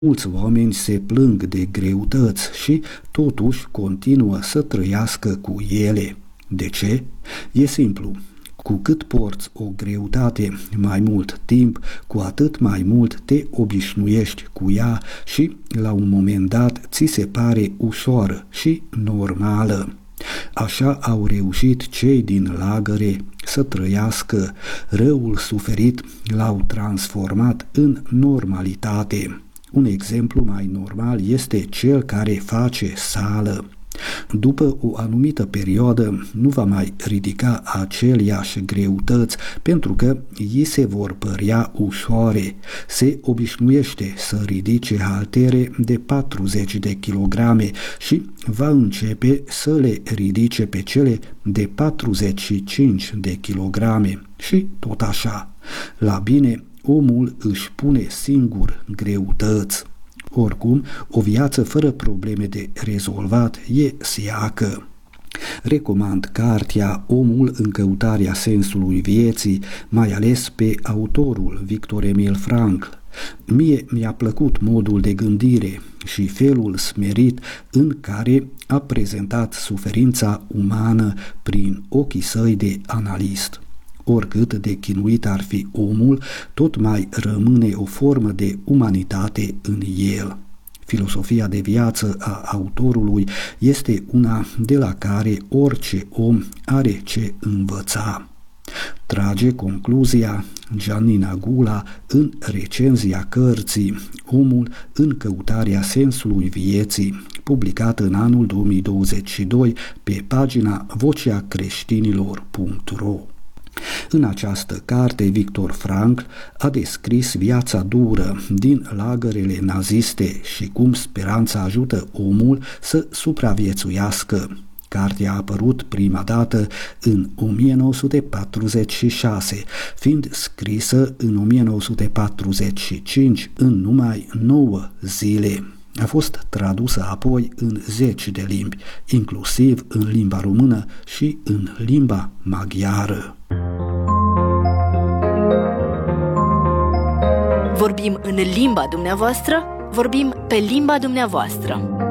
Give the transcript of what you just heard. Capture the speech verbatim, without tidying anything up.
Mulți oameni se plâng de greutăți și totuși continuă să trăiască cu ele. De ce? E simplu. Cu cât porți o greutate mai mult timp, cu atât mai mult te obișnuiești cu ea și, la un moment dat, ți se pare ușoară și normală. Așa au reușit cei din lagăre să trăiască. Răul suferit l-au transformat în normalitate. Un exemplu mai normal este cel care face sală. După o anumită perioadă nu va mai ridica aceleași greutăți pentru că îi se vor părea ușoare. Se obișnuiește să ridice haltere de patruzeci de kilograme și va începe să le ridice pe cele de patruzeci și cinci de kilograme și tot așa. La bine, omul își pune singur greutăți. Oricum, o viață fără probleme de rezolvat e siacă. Recomand cartea Omul în căutarea sensului vieții, mai ales pe autorul Viktor Emil Frankl. Mie mi-a plăcut modul de gândire și felul smerit în care a prezentat suferința umană prin ochii săi de analist. Oricât de chinuit ar fi omul, tot mai rămâne o formă de umanitate în el. Filosofia de viață a autorului este una de la care orice om are ce învăța. Trage concluzia Giannina Gula în recenzia cărții Omul în căutarea sensului vieții, publicată în anul două mii douăzeci și doi pe pagina vocea creștinilor punct ro. În această carte, Viktor Frankl a descris viața dură din lagărele naziste și cum speranța ajută omul să supraviețuiască. Cartea a apărut prima dată în o mie nouă sute patruzeci și șase, fiind scrisă în o mie nouă sute patruzeci și cinci în numai nouă zile. A fost tradusă apoi în zeci de limbi, inclusiv în limba română și în limba maghiară. Vorbim în limba dumneavoastră, vorbim pe limba dumneavoastră.